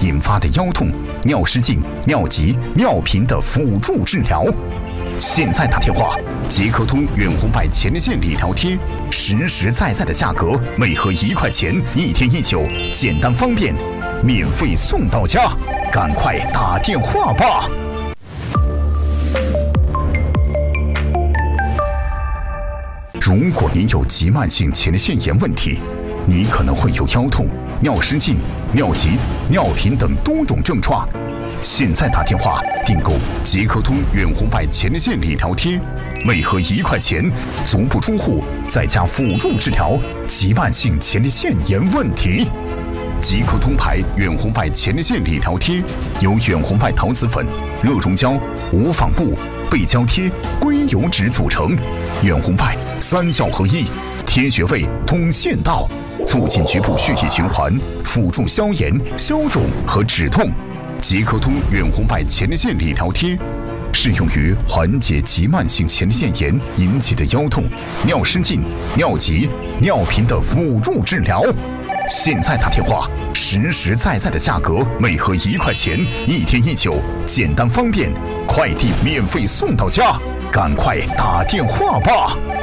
引发的腰痛、尿失禁、尿急、尿频的辅助治疗。现在打电话，捷克通远红外前列腺理疗贴，实实在在的价格，每盒1块钱，1天1灸，简单方便，免费送到家，赶快打电话吧！如果您有急慢性前列腺炎问题，你可能会有腰痛、尿失禁、尿急、尿频等多种症状。现在打电话订购捷克通远红外前列腺理疗贴，每盒1块钱，足不出户，在家辅助治疗急慢性前列腺炎问题。捷克通牌远红外前列腺理疗贴由远红外陶瓷粉、热熔胶、无纺布、背胶贴、硅油脂组成，远红外3效合一，贴穴位通线道，促进局部血液循环，辅助消炎、消肿和止痛。捷克通远红外前列腺理疗贴适用于缓解急慢性前列腺炎引起的腰痛、尿失禁、尿急、尿频的辅助治疗。现在打电话，实实在在的价格，每盒1块钱，1天1灸，简单方便，快递免费送到家，赶快打电话吧！